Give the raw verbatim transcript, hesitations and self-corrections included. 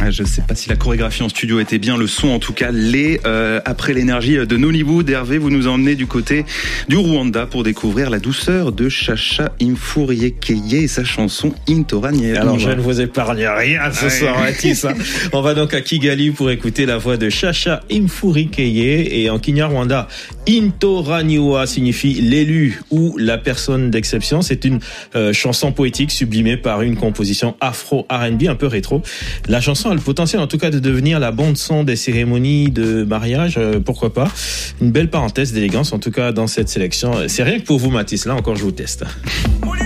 Je sais pas si la chorégraphie en studio était bien, le son en tout cas l'est. Euh, après l'énergie de Nollywood, Hervé, vous nous emmenez du côté du Rwanda pour découvrir la douceur de Chacha Imfurikeye et sa chanson Intoranye. Alors je ne vous épargne rien ce ouais. soir, Mathis. Hein. On va donc à Kigali pour écouter la voix de Chacha Imfurikeye, et en Kinyarwanda, Intoranywa signifie l'élu ou la personne d'exception. C'est une euh, chanson poétique sublimée par une composition afro-R and B un peu rétro. La chanson a le potentiel en tout cas de devenir la bande son des cérémonies de mariage, euh, pourquoi pas. Une belle parenthèse d'élégance en tout cas dans cette sélection. C'est rien que pour vous, Mathis, là encore je vous teste.